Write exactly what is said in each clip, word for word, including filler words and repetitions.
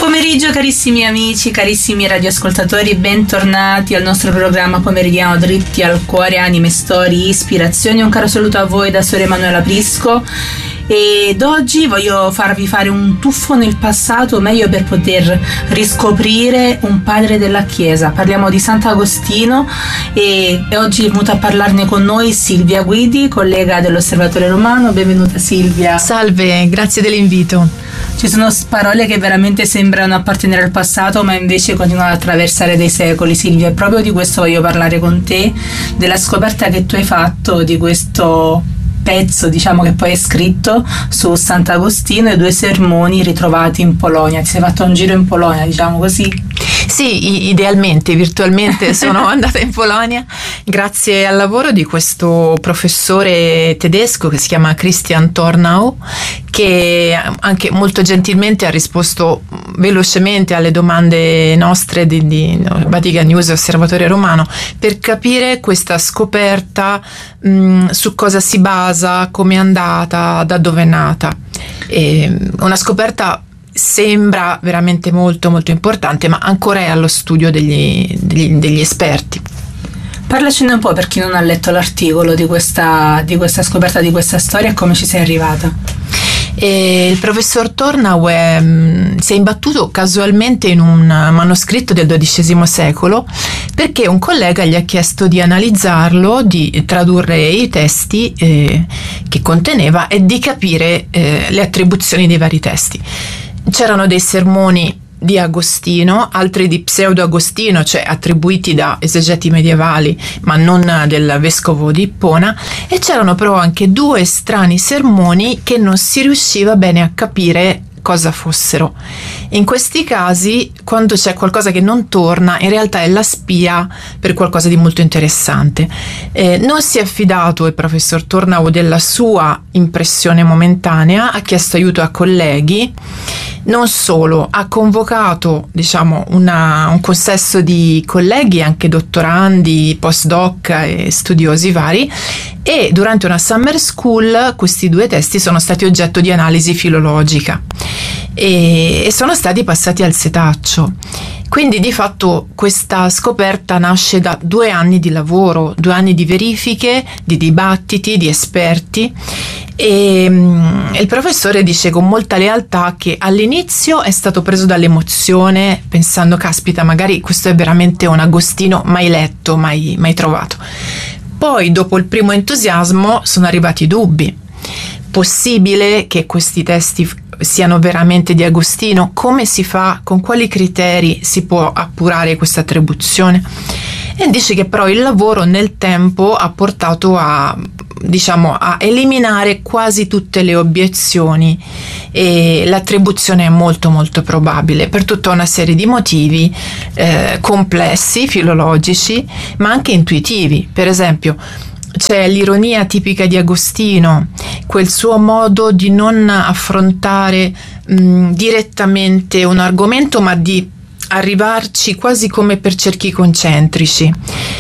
pomeriggio carissimi amici, carissimi radioascoltatori, bentornati al nostro programma pomeridiano Dritti al Cuore, anime, storie, ispirazioni. Un caro saluto a voi da Sor Emanuela Prisco. Ed oggi voglio farvi fare un tuffo nel passato, meglio per poter riscoprire un padre della Chiesa. Parliamo di Sant'Agostino e, e oggi è venuta a parlarne con noi Silvia Guidi, collega dell'Osservatore Romano. Benvenuta Silvia. Salve, grazie dell'invito. Ci sono parole che veramente sembrano appartenere al passato, ma invece continuano ad attraversare dei secoli. Silvia, e proprio di questo voglio parlare con te, della scoperta che tu hai fatto di questo pezzo, diciamo, che poi è scritto su Sant'Agostino e due sermoni ritrovati in Polonia. Ti sei fatto un giro in Polonia, diciamo così? Sì, idealmente, virtualmente sono andata in Polonia grazie al lavoro di questo professore tedesco che si chiama Christian Tornau, che anche molto gentilmente ha risposto velocemente alle domande nostre di, di Vatican News e Osservatore Romano per capire questa scoperta, mh, su cosa si basa, come è andata, da dove è nata. E una scoperta sembra veramente molto molto importante, ma ancora è allo studio degli, degli, degli esperti. Parlacene un po' per chi non ha letto l'articolo di questa, di questa scoperta, di questa storia, e come ci sei arrivata. E il professor Tornau è, si è imbattuto casualmente in un manoscritto del dodicesimo secolo perché un collega gli ha chiesto di analizzarlo, di tradurre i testi eh, che conteneva e di capire eh, le attribuzioni dei vari testi. C'erano dei sermoni di Agostino, altri di Pseudo Agostino, cioè attribuiti da esegeti medievali ma non del vescovo di Ippona, e c'erano però anche due strani sermoni che non si riusciva bene a capire cosa fossero. In questi casi, quando c'è qualcosa che non torna, in realtà è la spia per qualcosa di molto interessante. Eh, non si è fidato il professor Tornau della sua impressione momentanea, ha chiesto aiuto a colleghi. Non solo, ha convocato, diciamo, una, un consesso di colleghi, anche dottorandi, postdoc e studiosi vari, e durante una summer school questi due testi sono stati oggetto di analisi filologica e, e sono stati passati al setaccio. Quindi di fatto questa scoperta nasce da due anni di lavoro, due anni di verifiche, di dibattiti, di esperti, e um, il professore dice con molta lealtà che all'inizio è stato preso dall'emozione pensando caspita, magari questo è veramente un Agostino mai letto, mai, mai trovato. Poi dopo il primo entusiasmo sono arrivati i dubbi. Possibile che questi testi siano veramente di Agostino? Come si fa? Con quali criteri si può appurare questa attribuzione? E dice che però il lavoro nel tempo ha portato a, diciamo, a eliminare quasi tutte le obiezioni e l'attribuzione è molto molto probabile per tutta una serie di motivi eh, complessi, filologici, ma anche intuitivi. Per esempio, c'è l'ironia tipica di Agostino, quel suo modo di non affrontare mh, direttamente un argomento, ma di arrivarci quasi come per cerchi concentrici.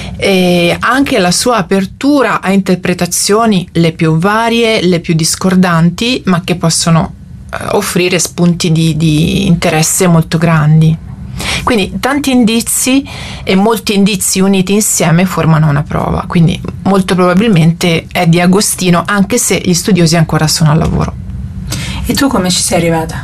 E anche la sua apertura a interpretazioni le più varie, le più discordanti, ma che possono eh, offrire spunti di, di interesse molto grandi. Quindi tanti indizi e molti indizi uniti insieme formano una prova, quindi molto probabilmente è di Agostino, anche se gli studiosi ancora sono al lavoro. E tu come ci sei arrivata?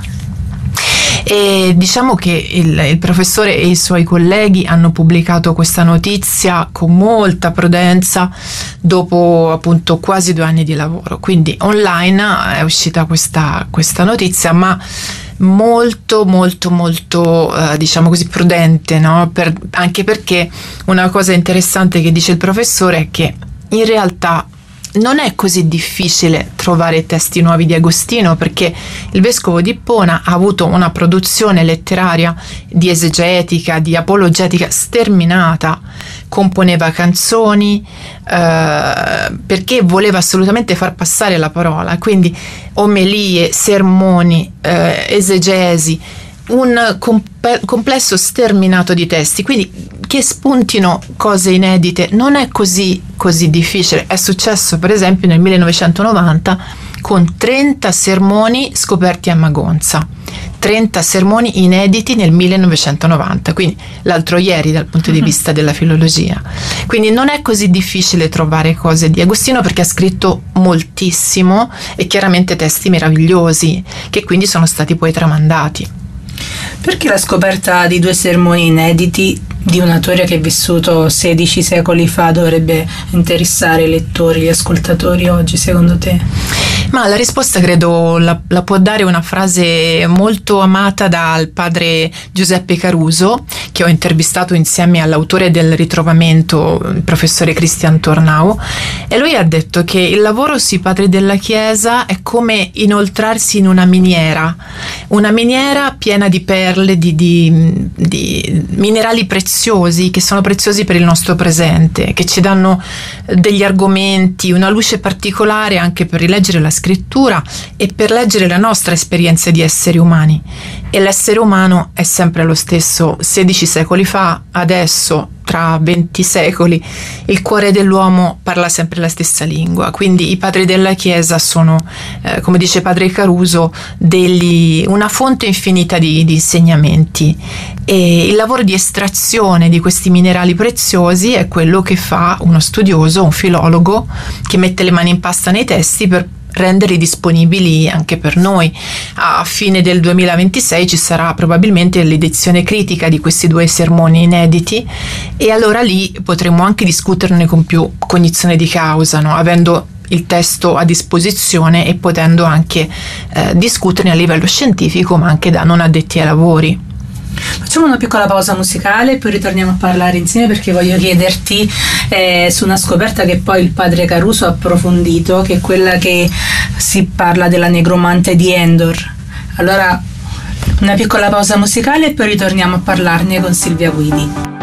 E diciamo che il, il professore e i suoi colleghi hanno pubblicato questa notizia con molta prudenza dopo appunto quasi due anni di lavoro, quindi online è uscita questa, questa notizia, ma molto molto molto eh, diciamo così prudente, no? Per, anche perché una cosa interessante che dice il professore è che in realtà non è così difficile trovare testi nuovi di Agostino, perché il vescovo di Ippona ha avuto una produzione letteraria di esegetica, di apologetica sterminata, componeva canzoni eh, perché voleva assolutamente far passare la parola, quindi omelie, sermoni, eh, esegesi, un comp- complesso sterminato di testi, quindi che spuntino cose inedite non è così così difficile. È successo per esempio nel millenovecentonovanta con trenta sermoni scoperti a Magonza, trenta sermoni inediti nel millenovecentonovanta, quindi l'altro ieri dal punto di vista della filologia. Quindi non è così difficile trovare cose di Agostino, perché ha scritto moltissimo e chiaramente testi meravigliosi che quindi sono stati poi tramandati. Perché la scoperta di due sermoni inediti di un autore che è vissuto sedici secoli fa dovrebbe interessare i lettori, gli ascoltatori oggi, secondo te? Ma la risposta credo la, la può dare una frase molto amata dal padre Giuseppe Caruso, che ho intervistato insieme all'autore del Ritrovamento, il professore Christian Tornau, e lui ha detto che il lavoro sui padri della Chiesa è come inoltrarsi in una miniera, una miniera piena di perle, di, di, di minerali preziosi, che sono preziosi per il nostro presente, che ci danno degli argomenti, una luce particolare anche per rileggere la scrittura e per leggere la nostra esperienza di esseri umani. E l'essere umano è sempre lo stesso, sedici secoli fa, adesso, tra venti secoli, il cuore dell'uomo parla sempre la stessa lingua. Quindi i padri della Chiesa sono, eh, come dice padre Caruso, degli, una fonte infinita di, di insegnamenti, e il lavoro di estrazione di questi minerali preziosi è quello che fa uno studioso, un filologo, che mette le mani in pasta nei testi per renderli disponibili anche per noi. A fine del duemilaventisei ci sarà probabilmente l'edizione critica di questi due sermoni inediti, e allora lì potremo anche discuterne con più cognizione di causa, no? Avendo il testo a disposizione e potendo anche eh, discuterne a livello scientifico, ma anche da non addetti ai lavori. Facciamo una piccola pausa musicale e poi ritorniamo a parlare insieme, perché voglio chiederti eh, su una scoperta che poi il padre Caruso ha approfondito, che è quella che si parla della negromante di Endor. Allora, una piccola pausa musicale e poi ritorniamo a parlarne con Silvia Guidi.